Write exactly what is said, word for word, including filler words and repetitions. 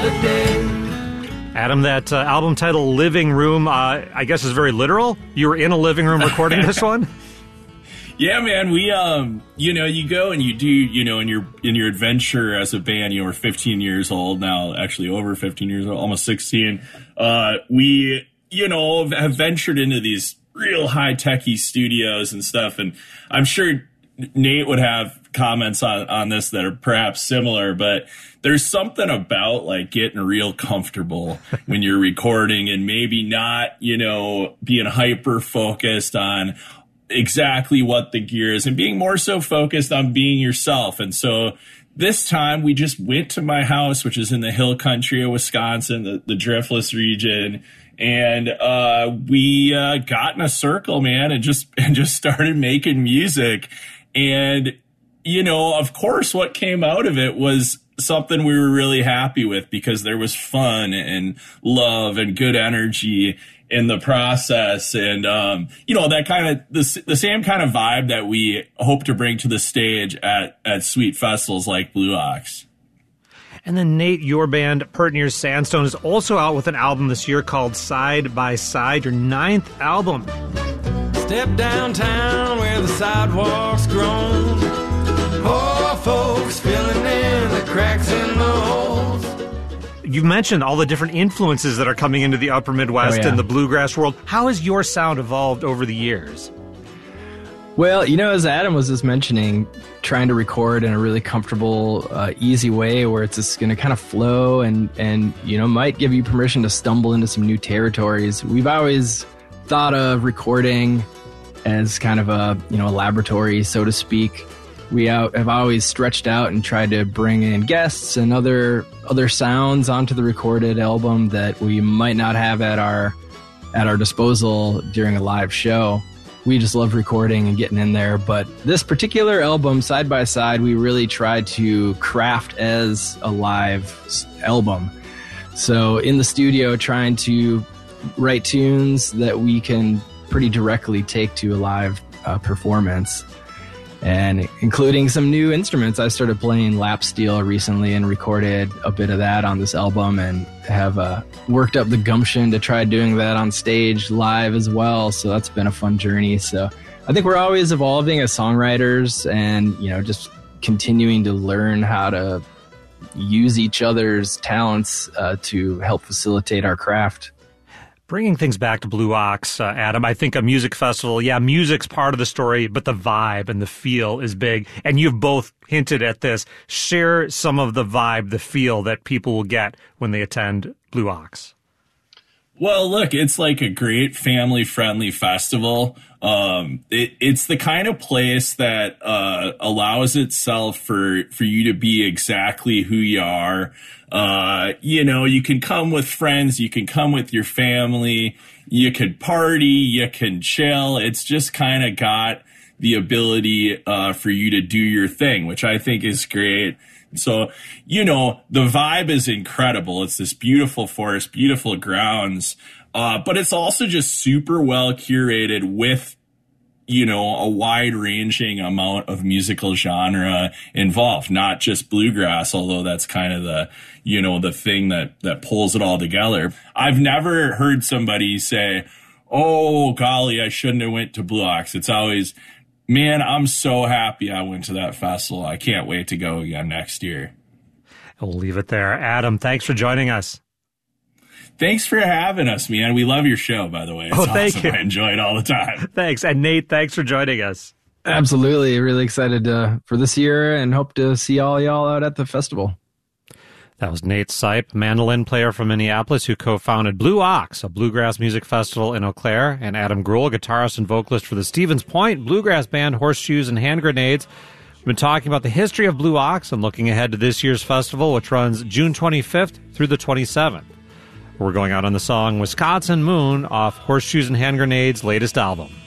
the day. Adam, that uh, album title, Living Room, uh, I guess is very literal. You were in a living room recording this one? Yeah, man, we, um, you know, you go and you do, you know, in your, in your adventure as a band, you know, we're fifteen years old now, actually over fifteen years old, almost sixteen. Uh, we, you know, have ventured into these real high-techy studios and stuff. And I'm sure Nate would have comments on, on this that are perhaps similar, but there's something about like getting real comfortable when you're recording and maybe not, you know, being hyper focused on exactly what the gear is and being more so focused on being yourself. And so this time we just went to my house, which is in the hill country of Wisconsin, the, the Driftless region. And uh, we uh, got in a circle, man, and just and just started making music. And, you know, of course, what came out of it was something we were really happy with because there was fun and love and good energy in the process. And, um, you know, that kind of the, the same kind of vibe that we hope to bring to the stage at, at sweet festivals like Blue Ox. And then, Nate, your band, Pert Near Sandstone, is also out with an album this year called Side by Side, your ninth album. Step downtown where the sidewalks grown. Poor folks filling in the cracks in the holes. You've mentioned all the different influences that are coming into the upper Midwest Oh, yeah. and the bluegrass world. How has your sound evolved over the years? Well, you know, as Adam was just mentioning, trying to record in a really comfortable, uh, easy way where it's just going to kind of flow and, and, you know, might give you permission to stumble into some new territories. We've always thought of recording as kind of a, you know, a laboratory, so to speak. We out, have always stretched out and tried to bring in guests and other other sounds onto the recorded album that we might not have at our at our disposal during a live show. We just love recording and getting in there. But this particular album, Side by Side, we really tried to craft as a live album. So in the studio, trying to write tunes that we can pretty directly take to a live uh, performance. And including some new instruments. I started playing lap steel recently and recorded a bit of that on this album and have uh, worked up the gumption to try doing that on stage live as well. So that's been a fun journey. So I think we're always evolving as songwriters and, you know, just continuing to learn how to use each other's talents uh, to help facilitate our craft. Bringing things back to Blue Ox, uh, Adam, I think a music festival, yeah, music's part of the story, but the vibe and the feel is big. And you've both hinted at this. Share some of the vibe, the feel that people will get when they attend Blue Ox. Well, look, it's like a great family-friendly festival. Um, it, it's the kind of place that uh, allows itself for, for you to be exactly who you are. Uh, you know, you can come with friends, you can come with your family, you could party, you can chill. It's just kind of got the ability uh, for you to do your thing, which I think is great. So, you know, the vibe is incredible. It's this beautiful forest, beautiful grounds, uh, but it's also just super well curated with, you know, a wide ranging amount of musical genre involved, not just bluegrass, although that's kind of the, you know, the thing that, that pulls it all together. I've never heard somebody say, oh, golly, I shouldn't have went to Blue Ox. It's always, man, I'm so happy I went to that festival. I can't wait to go again next year. We'll leave it there. Adam, thanks for joining us. Thanks for having us, man. We love your show, by the way. It's oh, thank awesome. you. I enjoy it all the time. Thanks. And Nate, thanks for joining us. Absolutely. Really excited uh, for this year and hope to see all y'all out at the festival. That was Nate Sipe, mandolin player from Minneapolis, who co-founded Blue Ox, a bluegrass music festival in Eau Claire, and Adam Gruhl, guitarist and vocalist for the Stevens Point bluegrass band Horseshoes and Hand Grenades. We've been talking about the history of Blue Ox and looking ahead to this year's festival, which runs June twenty-fifth through the twenty-seventh. We're going out on the song Wisconsin Moon off Horseshoes and Hand Grenades' latest album.